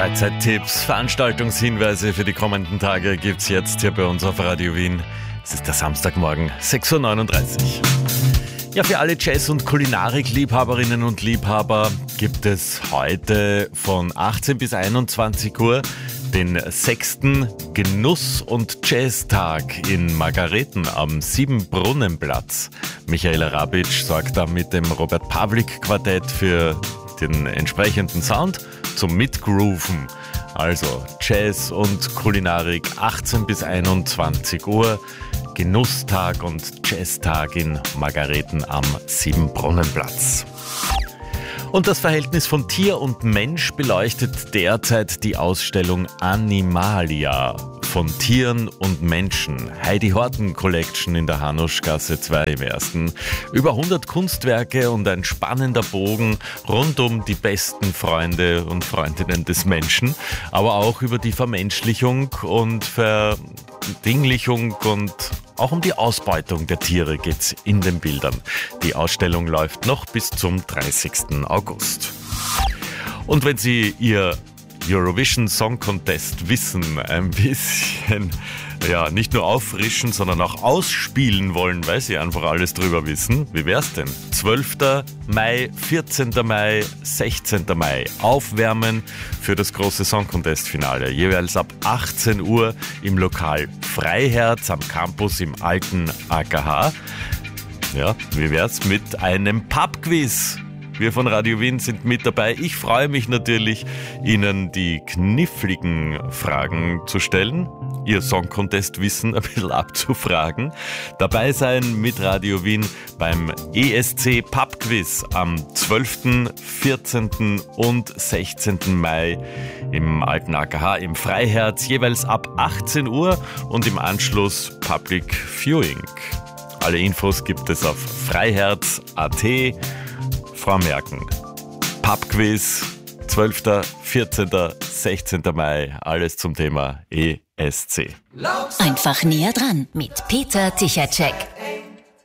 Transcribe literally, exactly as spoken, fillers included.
Freizeittipps, Veranstaltungshinweise für die kommenden Tage gibt's jetzt hier bei uns auf Radio Wien. Es ist der Samstagmorgen, sechs Uhr neununddreißig. Ja, für alle Jazz- und Kulinarik-Liebhaberinnen und Liebhaber gibt es heute von achtzehn bis einundzwanzig Uhr den sechsten Genuss- und Jazztag in Margareten am Siebenbrunnenplatz. Michaela Rabic sorgt da mit dem Robert Pavlik Quartett für den entsprechenden Sound zum Mitgrooven. Also Jazz und Kulinarik achtzehn bis einundzwanzig Uhr. Genusstag und Jazztag in Margareten am Siebenbrunnenplatz. Und das Verhältnis von Tier und Mensch beleuchtet derzeit die Ausstellung Animalia von Tieren und Menschen. Heidi Horten Collection in der Hanuschgasse zwei im Ersten. Über hundert Kunstwerke und ein spannender Bogen rund um die besten Freunde und Freundinnen des Menschen, aber auch über die Vermenschlichung und Verdinglichung und auch um die Ausbeutung der Tiere geht's in den Bildern. Die Ausstellung läuft noch bis zum dreißigsten August. Und wenn Sie Ihr Eurovision Song Contest Wissen ein bisschen, ja, nicht nur auffrischen, sondern auch ausspielen wollen, weil Sie einfach alles drüber wissen, wie wär's denn? zwölften Mai, vierzehnten Mai, sechzehnten Mai. Aufwärmen für das große Song Contest Finale. Jeweils ab achtzehn Uhr im Lokal Freiherz am Campus im alten A K H. Ja, wie wär's mit einem Pubquiz? Wir von Radio Wien sind mit dabei. Ich freue mich natürlich, Ihnen die kniffligen Fragen zu stellen, Ihr Song-Contest-Wissen ein bisschen abzufragen. Dabei sein mit Radio Wien beim E S C Pub-Quiz am zwölften, vierzehnten und sechzehnten Mai im alten A K H im Freiherz, jeweils ab achtzehn Uhr und im Anschluss Public Viewing. Alle Infos gibt es auf freiherz punkt a t. Frau Merken, Pubquiz, zwölften, vierzehnten, sechzehnten Mai, alles zum Thema E S C. Einfach näher dran mit Peter Tichacek.